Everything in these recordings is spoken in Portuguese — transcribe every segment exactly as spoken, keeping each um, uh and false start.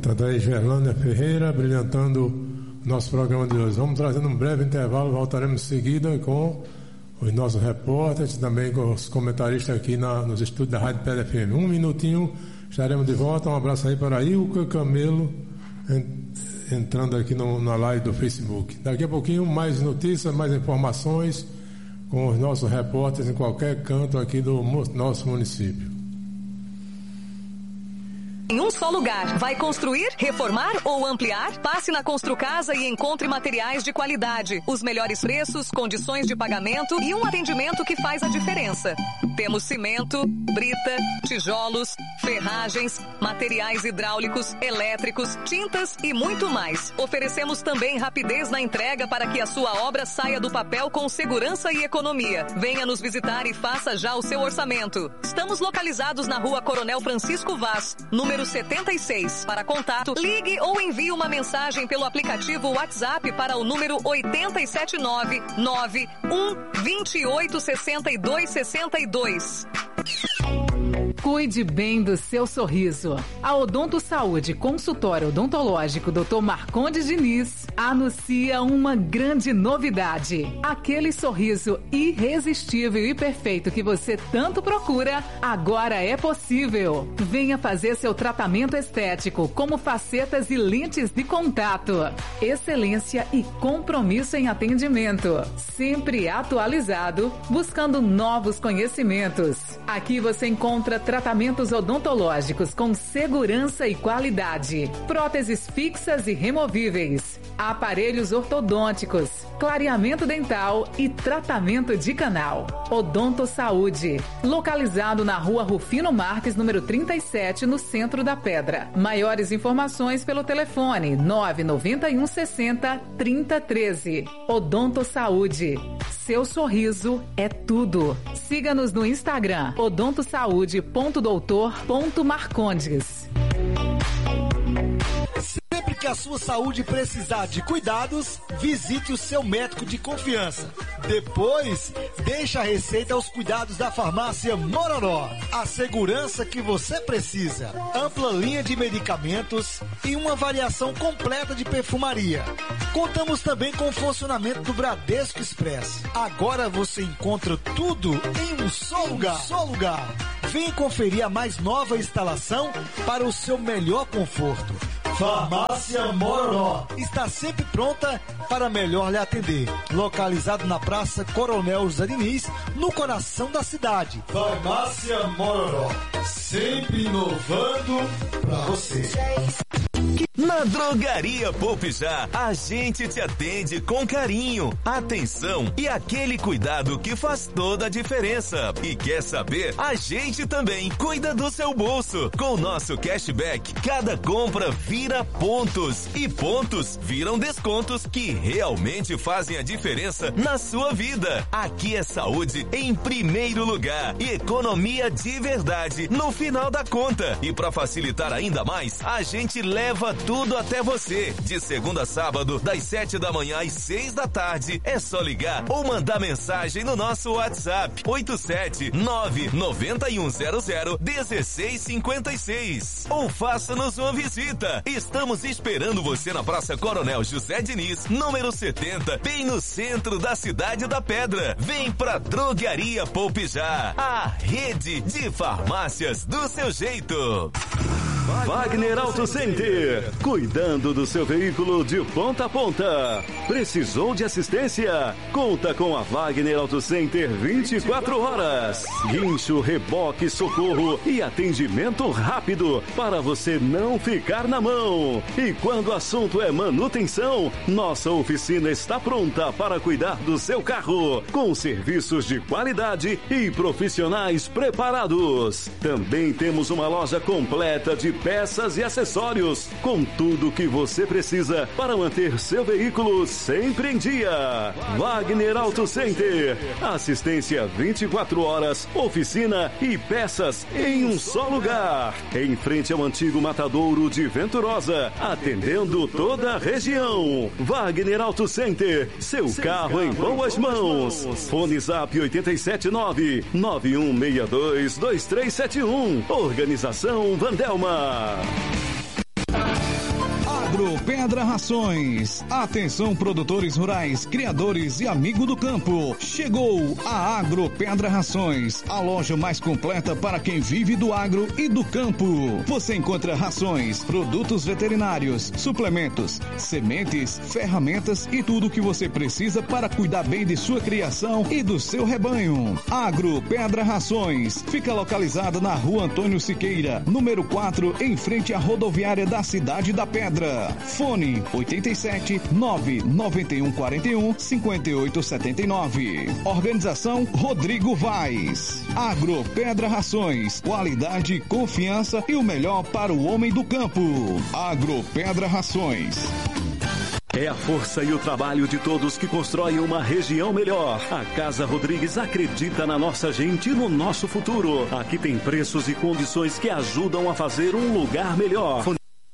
Tá daí Gerlânia Ferreira, brilhantando o nosso programa de hoje. Vamos trazendo um breve intervalo, voltaremos em seguida com os nossos repórteres, também com os comentaristas aqui na, nos estúdios da Rádio Pedra F M. Um minutinho, estaremos de volta. Um abraço aí para Ilka Camelo, entrando aqui no, na live do Facebook. Daqui a pouquinho, mais notícias, mais informações com os nossos repórteres em qualquer canto aqui do nosso município. Em um só lugar. Vai construir, reformar ou ampliar? Passe na Construcasa e encontre materiais de qualidade, os melhores preços, condições de pagamento e um atendimento que faz a diferença. Temos cimento, brita, tijolos, ferragens, materiais hidráulicos, elétricos, tintas e muito mais. Oferecemos também rapidez na entrega para que a sua obra saia do papel com segurança e economia. Venha nos visitar e faça já o seu orçamento. Estamos localizados na Rua Coronel Francisco Vaz, número setenta e seis. Para contato, ligue ou envie uma mensagem pelo aplicativo WhatsApp para o número oito sete nove nove um dois oito seis dois seis dois. Cuide bem do seu sorriso. A Odonto Saúde Consultório Odontológico doutor Marcondes Diniz anuncia uma grande novidade. Aquele sorriso irresistível e perfeito que você tanto procura, agora é possível. Venha fazer seu tratamento estético, como facetas e lentes de contato. Excelência e compromisso em atendimento. Sempre atualizado, buscando novos conhecimentos. Aqui você encontra tratamentos odontológicos com segurança e qualidade, próteses fixas e removíveis, aparelhos ortodônticos, clareamento dental e tratamento de canal. Odonto Saúde, localizado na Rua Rufino Marques, número trinta e sete, no centro da Pedra. Maiores informações pelo telefone nove nove um seis zero três zero um três. Odonto Saúde. Seu sorriso é tudo. Siga-nos no Instagram, odontosaude ponto doutor ponto marcondes. Sempre que a sua saúde precisar de cuidados, visite o seu médico de confiança. Depois, deixe a receita aos cuidados da farmácia Mororó. A segurança que você precisa. Ampla linha de medicamentos e uma variação completa de perfumaria. Contamos também com o funcionamento do Bradesco Express. Agora você encontra tudo em um só lugar. Um só lugar. Vem conferir a mais nova instalação para o seu melhor conforto. Farmácia Mororó está sempre pronta para melhor lhe atender. Localizado na Praça Coronel José Diniz, no coração da cidade. Farmácia Mororó, sempre inovando para você. Na Drogaria Poupe Já, a gente te atende com carinho, atenção e aquele cuidado que faz toda a diferença. E quer saber? A gente também cuida do seu bolso. Com o nosso cashback, cada compra vira pontos e pontos viram descontos que realmente fazem a diferença na sua vida. Aqui é saúde em primeiro lugar e economia de verdade no final da conta. E para facilitar ainda mais, a gente leva tudo até você. De segunda a sábado, das sete da manhã às seis da tarde. É só ligar ou mandar mensagem no nosso WhatsApp oito sete nove nove um zero zero um seis cinco seis. Ou faça-nos uma visita. Estamos esperando você na Praça Coronel José Diniz, número setenta, bem no centro da cidade da Pedra. Vem pra Drogaria Poupe Já, a rede de farmácias do seu jeito. Wagner Auto Center, cuidando do seu veículo de ponta a ponta. Precisou de assistência? Conta com a Wagner Auto Center vinte e quatro horas. Guincho, reboque, socorro e atendimento rápido para você não ficar na mão. E quando o assunto é manutenção, nossa oficina está pronta para cuidar do seu carro, com serviços de qualidade e profissionais preparados. Também temos uma loja completa de peças e acessórios, com tudo que você precisa para manter seu veículo sempre em dia. Wagner Auto Center, assistência vinte e quatro horas, oficina e peças em um só lugar. Em frente ao antigo matadouro de Venturosa, atendendo toda a região. Wagner Auto Center, seu carro em boas mãos. Fone Zap oito sete nove nove um seis dois dois três sete um. Organização Vandelma. Agro Pedra Rações. Atenção, produtores rurais, criadores e amigo do campo. Chegou a Agro Pedra Rações, a loja mais completa para quem vive do agro e do campo. Você encontra rações, produtos veterinários, suplementos, sementes, ferramentas e tudo o que você precisa para cuidar bem de sua criação e do seu rebanho. Agro Pedra Rações fica localizada na Rua Antônio Siqueira, número quatro, em frente à rodoviária da Cidade da Pedra. Fone oitenta e sete, nove nove um quatro um, cinco oito sete nove. Organização Rodrigo Vaz. Agro Pedra Rações, qualidade, confiança e o melhor para o homem do campo. Agro Pedra Rações. É a força e o trabalho de todos que constroem uma região melhor. A Casa Rodrigues acredita na nossa gente e no nosso futuro. Aqui tem preços e condições que ajudam a fazer um lugar melhor.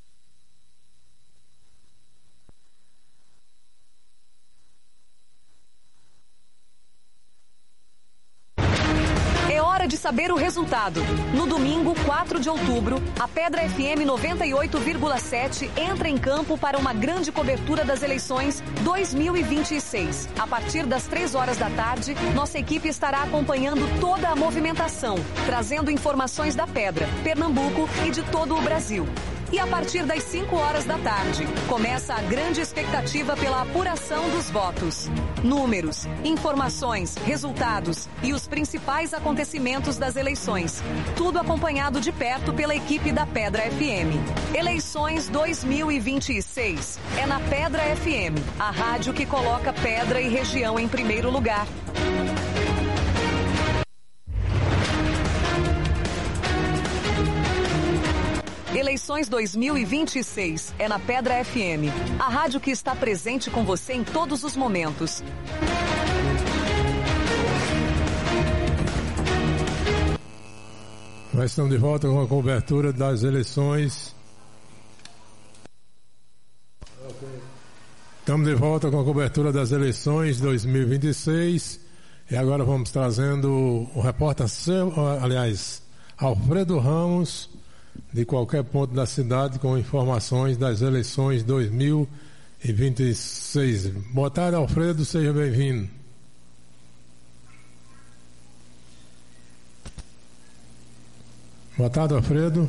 De saber o resultado. No domingo, quatro de outubro, a Pedra F M noventa e oito vírgula sete entra em campo para uma grande cobertura das eleições dois mil e vinte e seis. A partir das três horas da tarde, nossa equipe estará acompanhando toda a movimentação, trazendo informações da Pedra, Pernambuco e de todo o Brasil. E a partir das cinco horas da tarde, começa a grande expectativa pela apuração dos votos. Números, informações, resultados e os principais acontecimentos das eleições. Tudo acompanhado de perto pela equipe da Pedra F M. Eleições dois mil e vinte e seis. É na Pedra F M, a rádio que coloca Pedra e região em primeiro lugar. Eleições dois mil e vinte e seis é na Pedra F M, a rádio que está presente com você em todos os momentos. Nós estamos de volta com a cobertura das eleições. Estamos de volta com a cobertura das eleições dois mil e vinte e seis. E agora vamos trazendo o repórter, aliás, Alfredo Ramos, de qualquer ponto da cidade, com informações das eleições dois mil e vinte e seis. Boa tarde, Alfredo, seja bem-vindo. Boa tarde, Alfredo.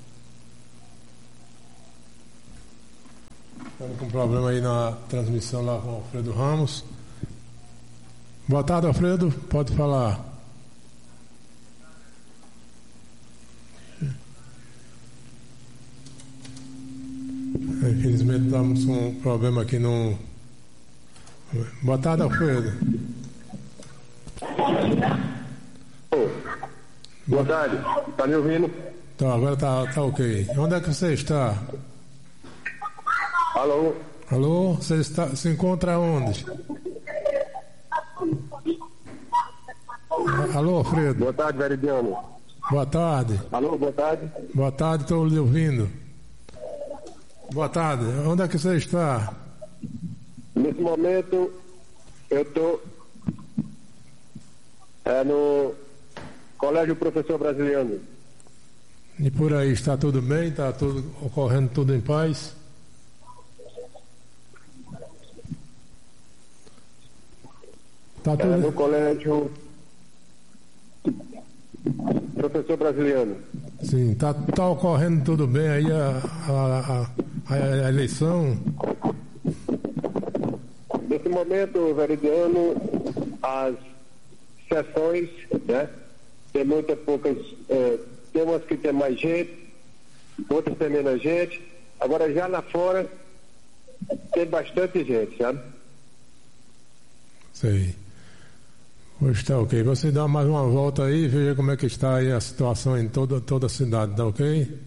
Estamos com um problema aí na transmissão lá com o Alfredo Ramos. Boa tarde, Alfredo, pode falar. Infelizmente estamos com um problema aqui no... Boa tarde, Alfredo. Boa tarde, está me ouvindo? Tá, agora tá, tá ok. Onde é que você está? Alô? Alô, você está, se encontra onde? Alô, Alfredo. Boa tarde, Veridiano. Boa tarde. Alô, boa tarde. Boa tarde, estou lhe ouvindo. Boa tarde, onde é que você está? Nesse momento, eu estou é, no Colégio Professor Brasiliano. E por aí, está tudo bem? Está tudo ocorrendo tudo em paz? Tá tudo... É, no Colégio Professor Brasiliano. Sim, está tá ocorrendo tudo bem aí a, a, a, a eleição? Nesse momento, Veridiano, as sessões, né? Tem muitas poucas, é, tem umas que tem mais gente, outras tem menos gente. Agora já lá fora tem bastante gente, sabe? Sei. Pois está ok. Você dá mais uma volta aí e veja como é que está aí a situação em toda, toda a cidade, tá ok?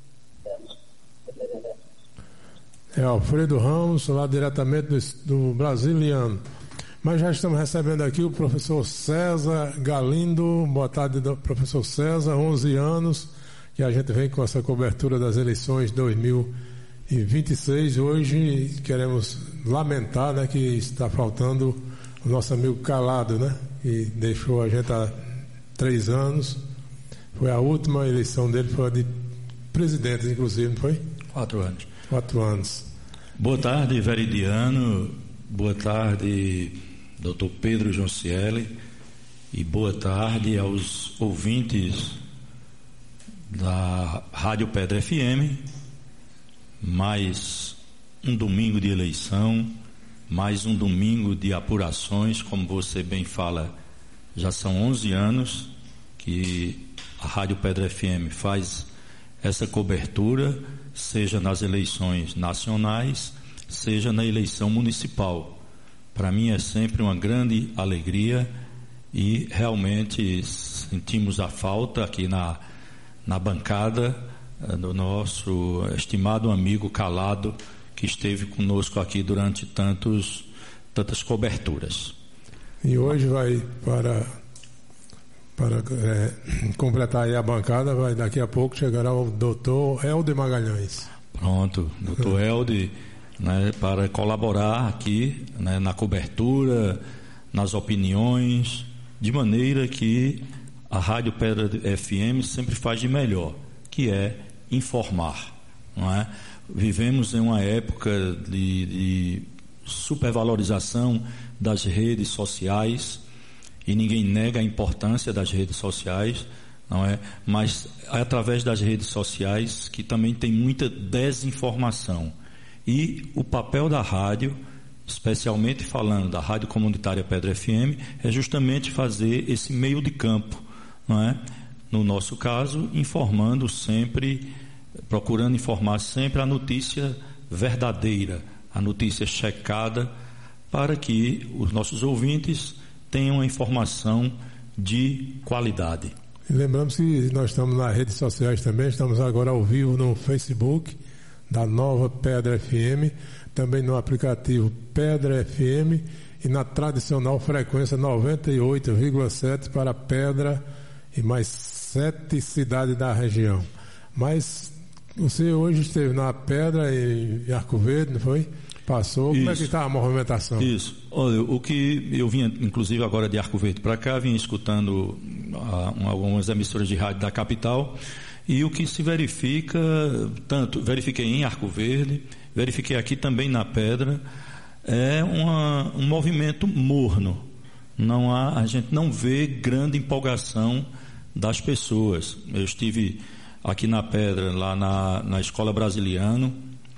É Alfredo Ramos, lá diretamente do, do Brasiliano. Mas já estamos recebendo aqui o professor César Galindo. Boa tarde, professor César, onze anos, que a gente vem com essa cobertura das eleições dois mil e vinte e seis. Hoje queremos lamentar, né, que está faltando o nosso amigo Calado, né, que deixou a gente há três anos. Foi a última eleição dele, foi a de presidente, inclusive, não foi? Quatro anos. Quatro anos. Boa tarde, Veridiano. Boa tarde, doutor Pedro Joncieli. E boa tarde aos ouvintes da Rádio Pedra F M. Mais um domingo de eleição, mais um domingo de apurações, como você bem fala, já são onze anos que a Rádio Pedra F M faz essa cobertura, seja nas eleições nacionais, seja na eleição municipal. Para mim é sempre uma grande alegria e realmente sentimos a falta aqui na, na bancada do nosso estimado amigo Calado, que esteve conosco aqui durante tantos, tantas coberturas. E hoje vai para, para é, completar aí a bancada, vai, daqui a pouco chegará o doutor Helder Magalhães. Pronto, doutor Helder, né, para colaborar aqui, né, na cobertura, nas opiniões, de maneira que a Rádio Pedra F M sempre faz de melhor, que é informar, não é? Vivemos em uma época de, de supervalorização das redes sociais e ninguém nega a importância das redes sociais, não é? Mas é através das redes sociais que também tem muita desinformação. E o papel da rádio, especialmente falando da Rádio Comunitária Pedra F M, é justamente fazer esse meio de campo, não é? No nosso caso, informando sempre, procurando informar sempre a notícia verdadeira, a notícia checada, para que os nossos ouvintes tenham a informação de qualidade. E lembramos que nós estamos nas redes sociais também, estamos agora ao vivo no Facebook da Nova Pedra F M, também no aplicativo Pedra F M e na tradicional frequência noventa e oito vírgula sete para Pedra e mais sete cidades da região. Mas você hoje esteve na Pedra e Arco Verde, não foi? Passou. Como Isso. é que está a movimentação? Isso. Olha, o que eu vinha, inclusive agora de Arco Verde para cá, vinha escutando a, algumas emissoras de rádio da capital, e o que se verifica, tanto, verifiquei em Arco Verde, verifiquei aqui também na Pedra, é uma, um movimento morno. Não há, a gente não vê grande empolgação das pessoas. Eu estive aqui na Pedra, lá na, na Escola Brasiliano,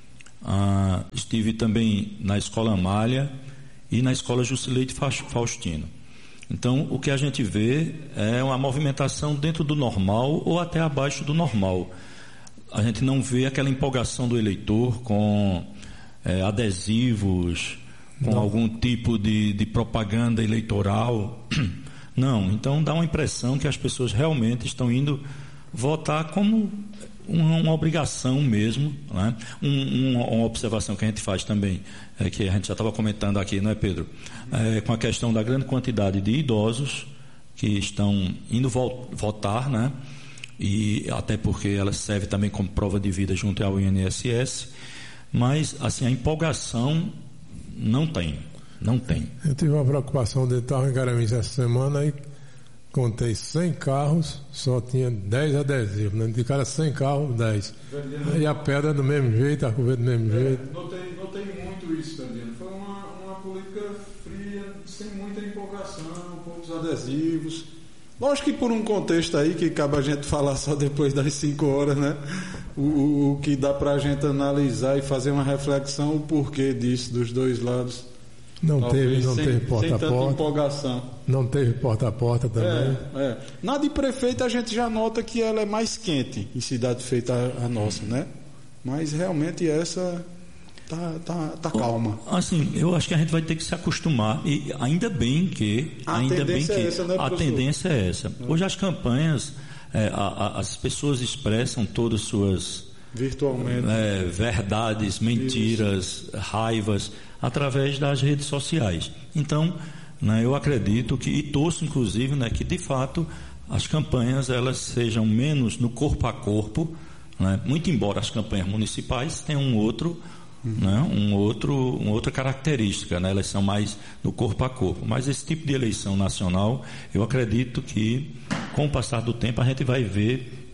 ah, estive também na Escola Amália e na Escola Jusileide Faustino. Então, o que a gente vê é uma movimentação dentro do normal ou até abaixo do normal. A gente não vê aquela empolgação do eleitor com é, adesivos, com não. algum tipo de, de propaganda eleitoral. Não, então dá uma impressão que as pessoas realmente estão indo votar como uma, uma obrigação mesmo, né? um, uma, uma observação que a gente faz também, é que a gente já estava comentando aqui, não é, Pedro? É, com a questão da grande quantidade de idosos que estão indo vo- votar, né? E até porque ela serve também como prova de vida junto ao I N S S, mas assim, a empolgação não tem, não tem. Eu tive uma preocupação de estar em Garanhuns essa semana e contei cem carros, só tinha dez adesivos, né? De cada cem carros, dez. E a Pedra do mesmo jeito, a Arco Verde do mesmo é, jeito. Notei, notei muito isso, Fernando. Foi uma, uma política fria, sem muita empolgação, poucos adesivos. Lógico que por um contexto aí, que cabe a gente falar só depois das cinco horas, né? O, o, o que dá pra gente analisar e fazer uma reflexão, o porquê disso, dos dois lados. Não Talvez teve, não sem, teve porta sem a porta. empolgação. Não teve porta a porta também. É, é. Na de prefeito a gente já nota que ela é mais quente em cidade feita a, a nossa, né? Mas realmente essa tá, tá, tá calma. Assim, eu acho que a gente vai ter que se acostumar, e ainda bem que a ainda bem que é essa, né, a tendência é essa. Hoje as campanhas, é, a, a, as pessoas expressam todas suas virtualmente é, verdades, mentiras, Isso. raivas através das redes sociais. Então, né, eu acredito que, e torço inclusive, né, que de fato as campanhas elas sejam menos no corpo a corpo, né, muito embora as campanhas municipais tenham um outro, uhum. né, um outro, uma outra característica, né, elas são mais no corpo a corpo. Mas esse tipo de eleição nacional, eu acredito que com o passar do tempo a gente vai ver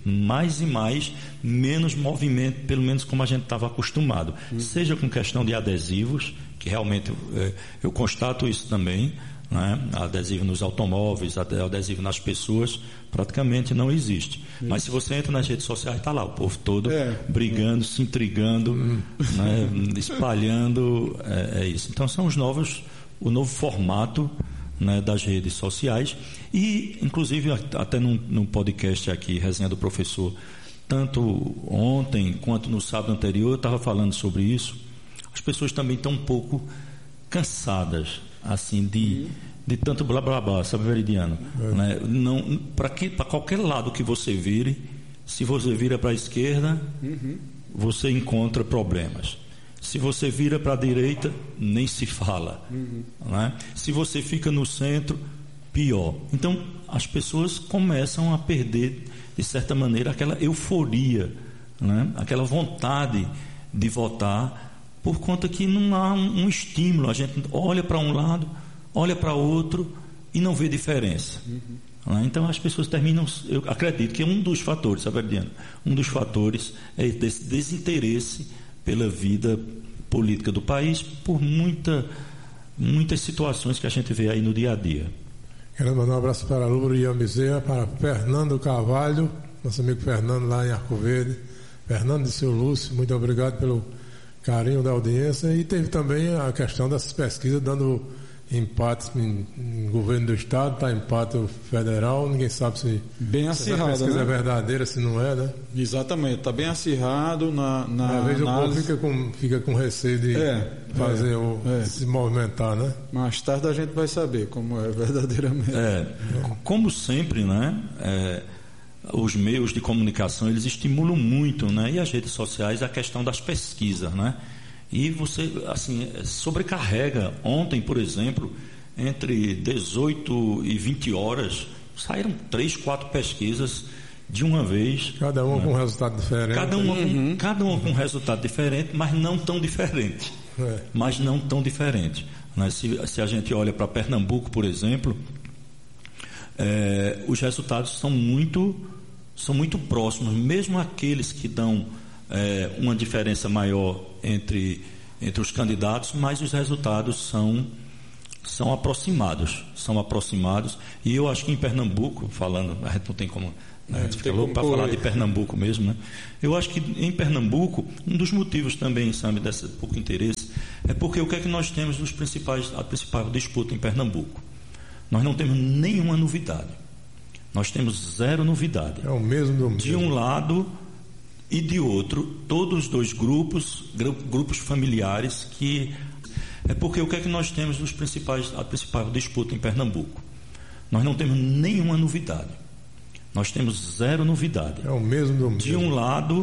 mais e mais, menos movimento, pelo menos como a gente estava acostumado. Hum. Seja com questão de adesivos, que realmente é, eu constato isso também, né? Adesivo nos automóveis, adesivo nas pessoas, praticamente não existe. Isso. Mas se você entra nas redes sociais, está lá o povo todo é. brigando, é. se intrigando, hum. né? espalhando, é, é isso. Então são os novos, o novo formato, né, das redes sociais. E inclusive até num, num podcast aqui, Resenha do Professor, tanto ontem quanto no sábado anterior eu estava falando sobre isso. As pessoas também estão um pouco cansadas assim de, de tanto blá blá blá, sabe, Veridiano? É. Né? Não, para qualquer lado que você vire, se você vira para a esquerda, uhum. você encontra problemas. Se você vira para a direita, nem se fala. Uhum. Né? Se você fica no centro, pior. Então, as pessoas começam a perder, de certa maneira, aquela euforia, né? Aquela vontade de votar, por conta que não há um, um estímulo. A gente olha para um lado, olha para outro e não vê diferença. Uhum. Né? Então, as pessoas terminam... Eu acredito que um dos fatores, sabe, Verdiano? Um dos fatores é esse desinteresse pela vida política do país, por muita, muitas situações que a gente vê aí no dia a dia. Quero mandar um abraço para a Lúria Bezerra, para Fernando Carvalho, nosso amigo Fernando lá em Arco Verde, Fernando de Seu Lúcio, muito obrigado pelo carinho da audiência. E teve também a questão dessas pesquisas dando empates em, em governo do estado, está empate federal, ninguém sabe se, bem acirrado, se a pesquisa né? é verdadeira, se não é, né? Exatamente, está bem acirrado na, na Às vezes análise... o povo fica com, fica com receio de é, fazer é, o, é. se movimentar, né? Mais tarde a gente vai saber como é verdadeiramente. É, como sempre, né? É, os meios de comunicação, eles estimulam muito, né? E as redes sociais, a questão das pesquisas, né? E você, assim, sobrecarrega. Ontem, por exemplo, entre dezoito e vinte horas, saíram três, quatro pesquisas de uma vez. Cada uma, né? Com resultado diferente. Cada uma, uhum. com, cada uma com resultado diferente, mas não tão diferente. É. Mas não tão diferente. Né? Se, se a gente olha para Pernambuco, por exemplo, é, os resultados são muito, são muito próximos, mesmo aqueles que dão é, uma diferença maior entre, entre os candidatos, mas os resultados são, são aproximados, são aproximados, e eu acho que em Pernambuco, falando, a gente não tem como, né, a gente fica louco para falar de Pernambuco mesmo, né? Eu acho que em Pernambuco, um dos motivos também, sabe, desse pouco interesse, é porque o que é que nós temos dos principais, a principal disputa em Pernambuco? Nós não temos nenhuma novidade, nós temos zero novidade. É o mesmo do mesmo. De um lado e de outro, todos os dois grupos, grupos familiares, que é porque o que é que nós temos dos principais, a principal disputa em Pernambuco? Nós não temos nenhuma novidade. Nós temos zero novidade. É o mesmo do mesmo. De um lado